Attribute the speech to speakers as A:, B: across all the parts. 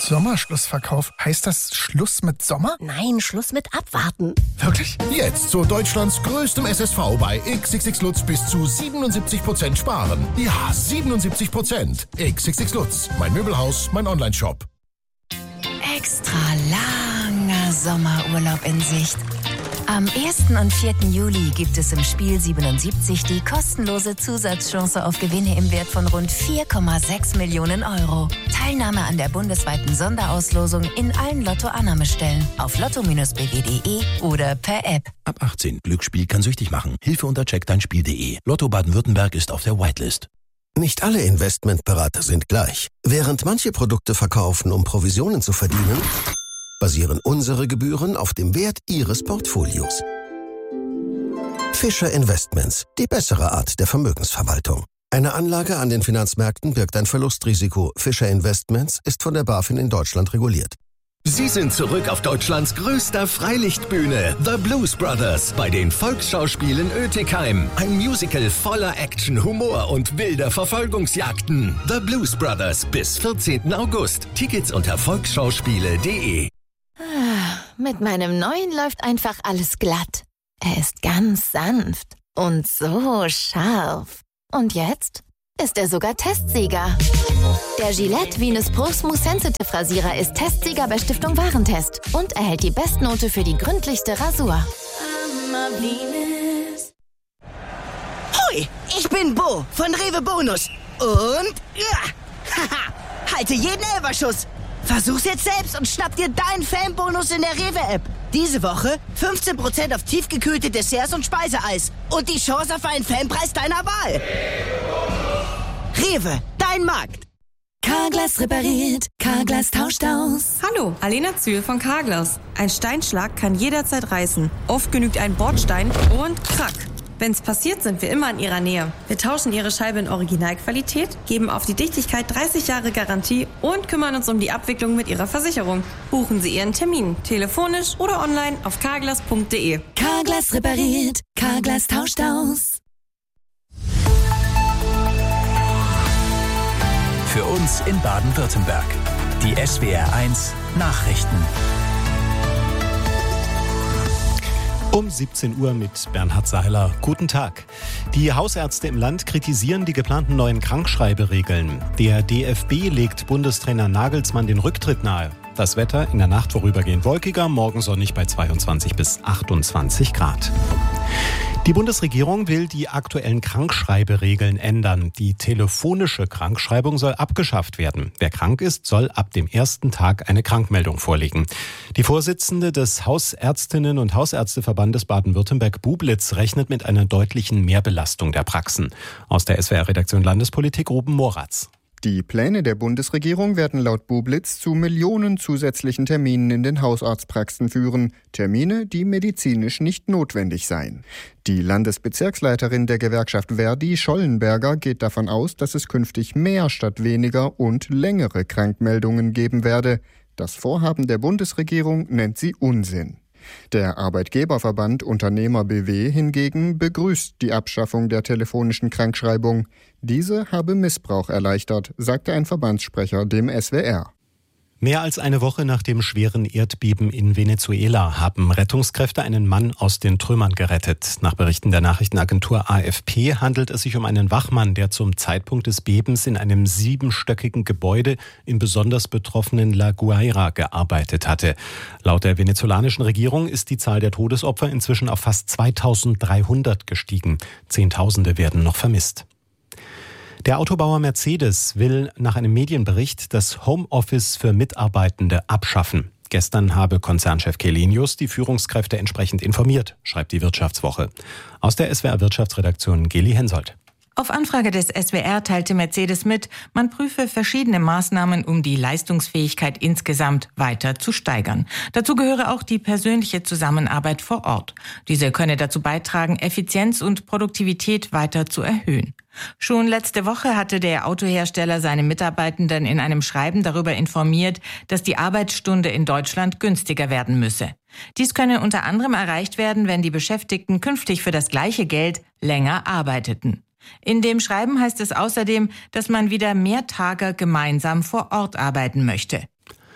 A: Sommerschlussverkauf. Heißt das Schluss mit Sommer?
B: Nein, Schluss mit Abwarten.
A: Wirklich?
C: Jetzt zu Deutschlands größtem SSV bei XXX Lutz bis zu 77% sparen. Ja, 77%. XXX Lutz. Mein Möbelhaus, mein Onlineshop.
D: Extra langer Sommerurlaub in Sicht. Am 1. und 4. Juli gibt es im Spiel 77 die kostenlose Zusatzchance auf Gewinne im Wert von rund 4,6 Millionen Euro. Teilnahme an der bundesweiten Sonderauslosung in allen Lotto-Annahmestellen auf lotto-bw.de oder per App.
E: Ab 18. Glücksspiel kann süchtig machen. Hilfe unter checkdeinspiel.de. Lotto Baden-Württemberg ist auf der Whitelist.
F: Nicht alle Investmentberater sind gleich. Während manche Produkte verkaufen, um Provisionen zu verdienen, basieren unsere Gebühren auf dem Wert Ihres Portfolios. Fischer Investments, die bessere Art der Vermögensverwaltung. Eine Anlage an den Finanzmärkten birgt ein Verlustrisiko. Fischer Investments ist von der BaFin in Deutschland reguliert.
G: Sie sind zurück auf Deutschlands größter Freilichtbühne, The Blues Brothers, bei den Volksschauspielen Oetikheim. Ein Musical voller Action, Humor und wilder Verfolgungsjagden. The Blues Brothers bis 14. August. Tickets unter volksschauspiele.de.
B: Mit meinem neuen läuft einfach alles glatt. Er ist ganz sanft und so scharf. Und jetzt ist er sogar Testsieger. Der Gillette Venus Pro Smooth Sensitive Rasierer ist Testsieger bei Stiftung Warentest und erhält die Bestnote für die gründlichste Rasur.
H: Hui, ich bin Bo von Rewe Bonus. Und halte jeden Elferschuss. Versuch's jetzt selbst und schnapp dir deinen Fanbonus in der Rewe-App. Diese Woche 15% auf tiefgekühlte Desserts und Speiseeis. Und die Chance auf einen Fanpreis deiner Wahl. Rewe, dein Markt.
D: Carglass repariert, Carglass tauscht aus.
I: Hallo, Alena Zühl von Carglass. Ein Steinschlag kann jederzeit reißen. Oft genügt ein Bordstein und krack. Wenn's passiert, sind wir immer in Ihrer Nähe. Wir tauschen Ihre Scheibe in Originalqualität, geben auf die Dichtigkeit 30 Jahre Garantie und kümmern uns um die Abwicklung mit Ihrer Versicherung. Buchen Sie Ihren Termin, telefonisch oder online auf carglass.de.
D: Carglass repariert, Carglass tauscht aus.
J: Für uns in Baden-Württemberg. Die SWR1 Nachrichten.
K: Um 17 Uhr mit Bernhard Seiler. Guten Tag. Die Hausärzte im Land kritisieren die geplanten neuen Krankschreiberegeln. Der DFB legt Bundestrainer Nagelsmann den Rücktritt nahe. Das Wetter in der Nacht vorübergehend wolkiger, morgen sonnig bei 22 bis 28 Grad. Die Bundesregierung will die aktuellen Krankschreiberegeln ändern. Die telefonische Krankschreibung soll abgeschafft werden. Wer krank ist, soll ab dem ersten Tag eine Krankmeldung vorlegen. Die Vorsitzende des Hausärztinnen- und Hausärzteverbandes Baden-Württemberg Bublitz rechnet mit einer deutlichen Mehrbelastung der Praxen. Aus der SWR-Redaktion Landespolitik Ruben Moratz.
L: Die Pläne der Bundesregierung werden laut Bublitz zu Millionen zusätzlichen Terminen in den Hausarztpraxen führen. Termine, die medizinisch nicht notwendig seien. Die Landesbezirksleiterin der Gewerkschaft Verdi, Schollenberger, geht davon aus, dass es künftig mehr statt weniger und längere Krankmeldungen geben werde. Das Vorhaben der Bundesregierung nennt sie Unsinn. Der Arbeitgeberverband Unternehmer BW hingegen begrüßt die Abschaffung der telefonischen Krankschreibung. Diese habe Missbrauch erleichtert, sagte ein Verbandssprecher dem SWR.
K: Mehr als eine Woche nach dem schweren Erdbeben in Venezuela haben Rettungskräfte einen Mann aus den Trümmern gerettet. Nach Berichten der Nachrichtenagentur AFP handelt es sich um einen Wachmann, der zum Zeitpunkt des Bebens in einem 7-stöckigen Gebäude im besonders betroffenen La Guaira gearbeitet hatte. Laut der venezolanischen Regierung ist die Zahl der Todesopfer inzwischen auf fast 2300 gestiegen. Zehntausende werden noch vermisst. Der Autobauer Mercedes will nach einem Medienbericht das Homeoffice für Mitarbeitende abschaffen. Gestern habe Konzernchef Källenius die Führungskräfte entsprechend informiert, schreibt die Wirtschaftswoche. Aus der SWR-Wirtschaftsredaktion Geli Hensoldt.
M: Auf Anfrage des SWR teilte Mercedes mit, man prüfe verschiedene Maßnahmen, um die Leistungsfähigkeit insgesamt weiter zu steigern. Dazu gehöre auch die persönliche Zusammenarbeit vor Ort. Diese könne dazu beitragen, Effizienz und Produktivität weiter zu erhöhen. Schon letzte Woche hatte der Autohersteller seine Mitarbeitenden in einem Schreiben darüber informiert, dass die Arbeitsstunde in Deutschland günstiger werden müsse. Dies könne unter anderem erreicht werden, wenn die Beschäftigten künftig für das gleiche Geld länger arbeiteten. In dem Schreiben heißt es außerdem, dass man wieder mehr Tage gemeinsam vor Ort arbeiten möchte.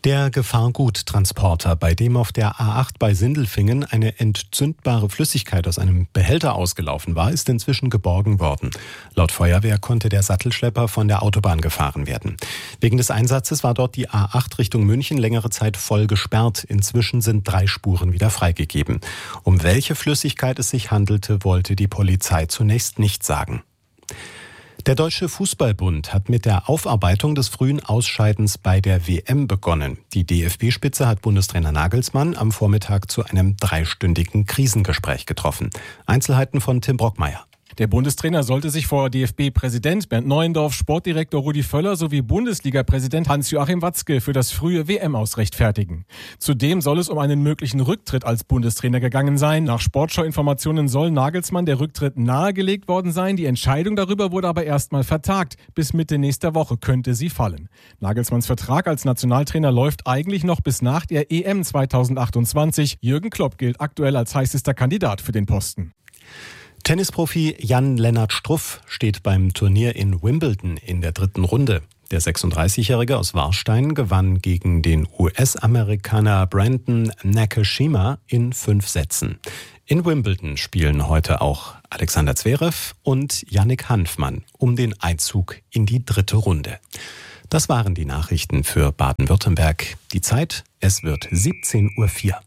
K: Der Gefahrguttransporter, bei dem auf der A8 bei Sindelfingen eine entzündbare Flüssigkeit aus einem Behälter ausgelaufen war, ist inzwischen geborgen worden. Laut Feuerwehr konnte der Sattelschlepper von der Autobahn gefahren werden. Wegen des Einsatzes war dort die A8 Richtung München längere Zeit voll gesperrt. Inzwischen sind 3 Spuren wieder freigegeben. Um welche Flüssigkeit es sich handelte, wollte die Polizei zunächst nicht sagen. Der Deutsche Fußballbund hat mit der Aufarbeitung des frühen Ausscheidens bei der WM begonnen. Die DFB-Spitze hat Bundestrainer Nagelsmann am Vormittag zu einem 3-stündigen Krisengespräch getroffen. Einzelheiten von Tim Brockmeier.
N: Der Bundestrainer sollte sich vor DFB-Präsident Bernd Neuendorf, Sportdirektor Rudi Völler sowie Bundesliga-Präsident Hans-Joachim Watzke für das frühe WM-Aus rechtfertigen. Zudem soll es um einen möglichen Rücktritt als Bundestrainer gegangen sein. Nach Sportschau-Informationen soll Nagelsmann der Rücktritt nahegelegt worden sein. Die Entscheidung darüber wurde aber erstmal vertagt. Bis Mitte nächster Woche könnte sie fallen. Nagelsmanns Vertrag als Nationaltrainer läuft eigentlich noch bis nach der EM 2028. Jürgen Klopp gilt aktuell als heißester Kandidat für den Posten.
K: Tennisprofi Jan-Lennart Struff steht beim Turnier in Wimbledon in der 3. Runde. Der 36-Jährige aus Warstein gewann gegen den US-Amerikaner Brandon Nakashima in 5 Sätzen. In Wimbledon spielen heute auch Alexander Zverev und Yannick Hanfmann um den Einzug in die 3. Runde. Das waren die Nachrichten für Baden-Württemberg. Die Zeit, es wird 17:04 Uhr.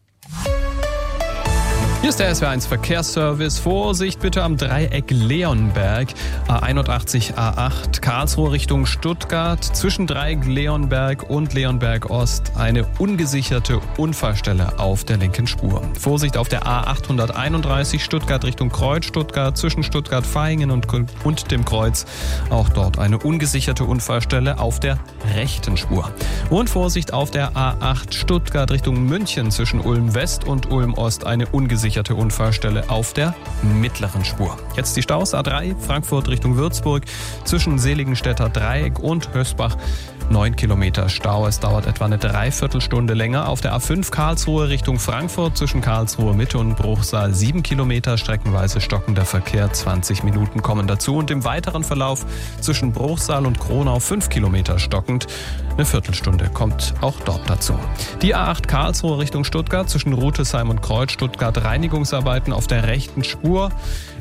O: Hier ist der SWR1 Verkehrsservice. Vorsicht bitte am Dreieck Leonberg. A81, A8, Karlsruhe Richtung Stuttgart. Zwischen Dreieck Leonberg und Leonberg Ost eine ungesicherte Unfallstelle auf der linken Spur. Vorsicht auf der A831, Stuttgart Richtung Kreuz, Stuttgart zwischen Stuttgart-Vaihingen und dem Kreuz. Auch dort eine ungesicherte Unfallstelle auf der rechten Spur. Und Vorsicht auf der A8 Stuttgart Richtung München zwischen Ulm West und Ulm Ost eine ungesicherte Unfallstelle auf der mittleren Spur. Jetzt die Staus A3 Frankfurt Richtung Würzburg zwischen Seligenstädter Dreieck und Hösbach. 9 Kilometer Stau. Es dauert etwa eine Dreiviertelstunde länger. Auf der A5 Karlsruhe Richtung Frankfurt zwischen Karlsruhe Mitte und Bruchsal 7 Kilometer. Streckenweise stockender Verkehr. 20 Minuten kommen dazu. Und im weiteren Verlauf zwischen Bruchsal und Kronau 5 Kilometer stockend. Eine Viertelstunde kommt auch dort dazu. Die A8 Karlsruhe Richtung Stuttgart zwischen Rutesheim und Kreuz Stuttgart Reinigungsarbeiten auf der rechten Spur.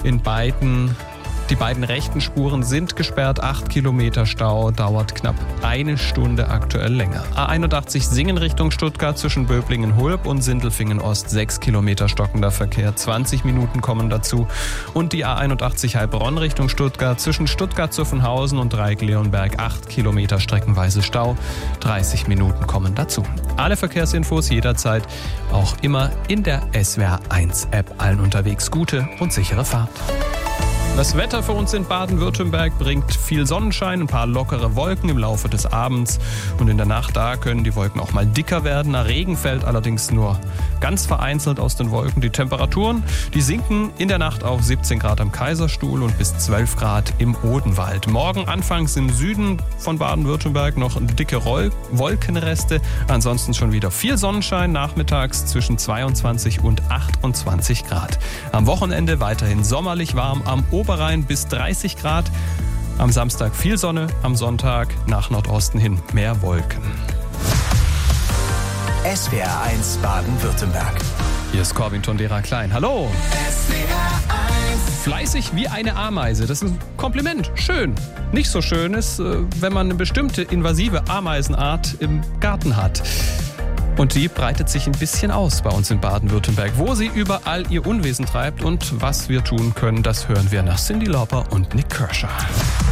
O: Die beiden rechten Spuren sind gesperrt. 8 Kilometer Stau, dauert knapp eine Stunde aktuell länger. A81 Singen Richtung Stuttgart zwischen Böblingen-Hulb und Sindelfingen Ost. 6 Kilometer stockender Verkehr, 20 Minuten kommen dazu. Und die A81 Heilbronn Richtung Stuttgart zwischen Stuttgart-Zuffenhausen und Dreieck-Leonberg. 8 Kilometer streckenweise Stau, 30 Minuten kommen dazu. Alle Verkehrsinfos jederzeit, auch immer in der SWR1-App. Allen unterwegs gute und sichere Fahrt. Das Wetter für uns in Baden-Württemberg bringt viel Sonnenschein, ein paar lockere Wolken im Laufe des Abends. Und in der Nacht, da können die Wolken auch mal dicker werden. Regen fällt allerdings nur ganz vereinzelt aus den Wolken. Die Temperaturen, die sinken in der Nacht auf 17 Grad am Kaiserstuhl und bis 12 Grad im Odenwald. Morgen anfangs im Süden von Baden-Württemberg noch dicke Wolkenreste. Ansonsten schon wieder viel Sonnenschein, nachmittags zwischen 22 und 28 Grad. Am Wochenende weiterhin sommerlich warm, am Oberrhein bis 30 Grad. Am Samstag viel Sonne, am Sonntag nach Nordosten hin mehr Wolken.
J: SWR1 Baden-Württemberg.
O: Hier ist Corbin Tondera Klein. Hallo! SWR1. Fleißig wie eine Ameise. Das ist ein Kompliment. Schön. Nicht so schön ist, wenn man eine bestimmte invasive Ameisenart im Garten hat. Und die breitet sich ein bisschen aus bei uns in Baden-Württemberg. Wo sie überall ihr Unwesen treibt und was wir tun können, das hören wir nach Cyndi Lauper und Nick Kershaw.